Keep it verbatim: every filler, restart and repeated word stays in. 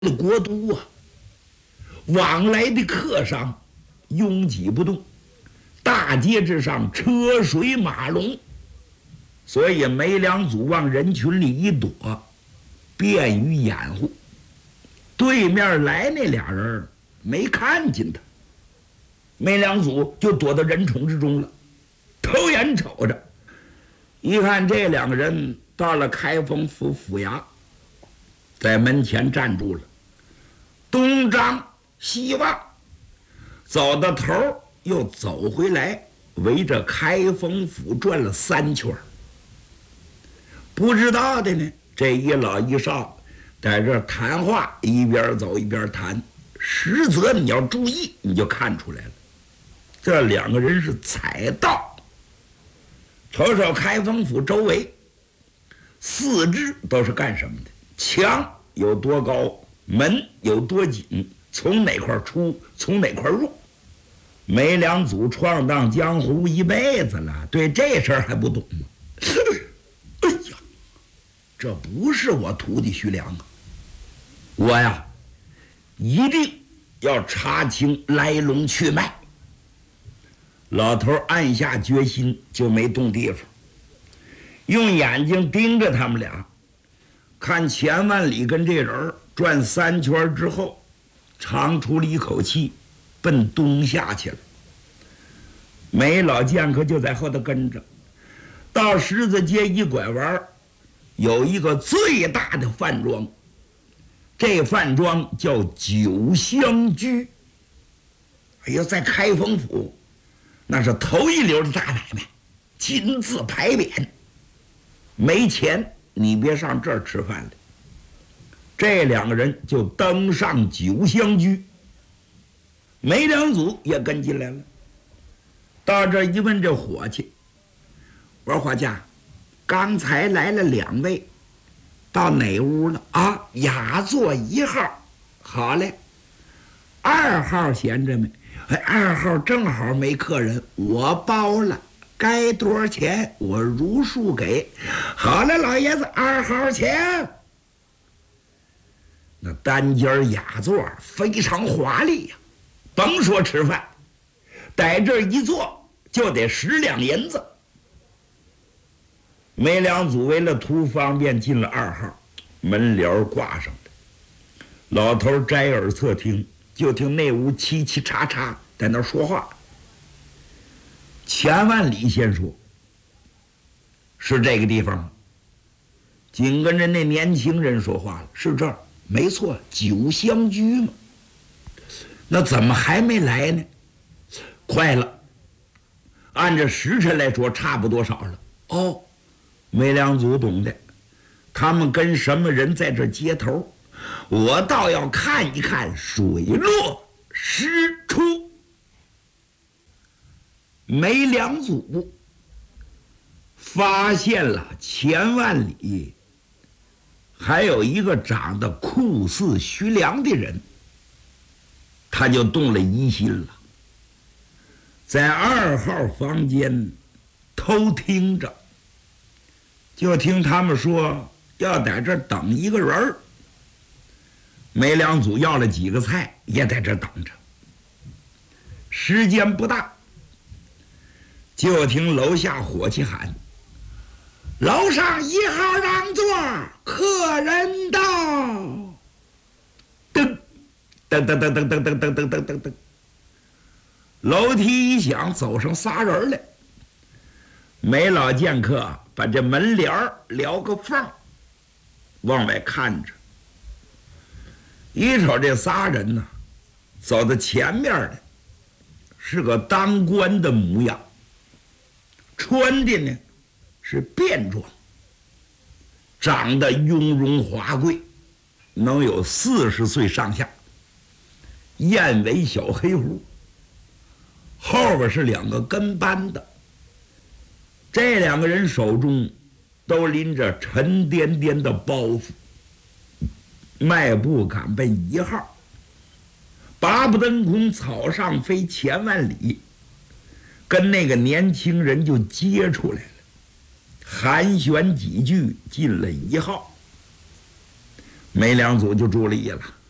的国都啊，往来的客商拥挤不动，大街之上车水马龙，所以梅良祖往人群里一躲，便于掩护。对面来那俩人没看见他，梅良祖就躲到人丛之中了，偷眼瞅着，一看这两个人到了开封府府衙，在门前站住了，东张西望，走到头又走回来，围着开封府转了三圈。不知道的呢，这一老一少在这谈话，一边走一边谈，实则你要注意，你就看出来了，这两个人是踩盗。瞅瞅开封府周围，四肢都是干什么的？墙有多高，门有多紧，从哪块出，从哪块入。梅良祖闯荡江湖一辈子了，对这事儿还不懂吗？哎呀，这不是我徒弟徐良啊！我呀，一定要查清来龙去脉。老头暗下决心，就没动地方，用眼睛盯着他们俩，看钱万里跟这人转三圈之后，长出了一口气，奔东下去了。梅老剑客就在后头跟着，到十字街一拐弯，有一个最大的饭庄，这饭庄叫酒香居。哎呀，在开封府那是头一流的大买卖，金字牌匾。没钱你别上这儿吃饭了。这两个人就登上酒香居，梅良祖也跟进来了。到这一问这伙计，我说伙计，刚才来了两位，到哪屋了啊？雅座一号。好嘞。二号闲着没？哎，二号正好没客人，我包了，该多少钱我如数给。好了，老爷子，二号钱。那单间雅座非常华丽呀、啊，甭说吃饭，在这一坐就得十两银子。梅良祖为了图方便进了二号，门帘挂上的。老头摘耳侧听，就听那屋嘁嘁喳喳在那说话。钱万里先说：“是这个地方吗？”紧跟着那年轻人说话了：“是这儿，没错，酒香居嘛。那怎么还没来呢？快了，按照时辰来说，差不多少了。哦，梅良祖懂的，他们跟什么人在这接头？我倒要看一看水落石出。”梅良祖发现了钱万里还有一个长得酷似徐良的人，他就动了疑心了，在二号房间偷听着，就听他们说要在这儿等一个人儿。梅良祖要了几个菜，也在这儿等着。时间不大，就听楼下伙计喊：“楼上一号让座，客人到。”噔噔噔噔噔噔噔噔噔噔噔噔，楼梯一响，走上仨人来。梅老剑客把这门帘撩个缝，往外看着。一瞅这仨人呢，走到前面的是个当官的模样，穿的呢是便装，长得雍容华贵，能有四十岁上下，燕尾小黑胡，后边是两个跟班的。这两个人手中都拎着沉甸甸的包袱，迈步赶奔一号。八不登空，草上飞，钱万里跟那个年轻人就接出来了，寒暄几句，进了一号。梅良祖就注意了，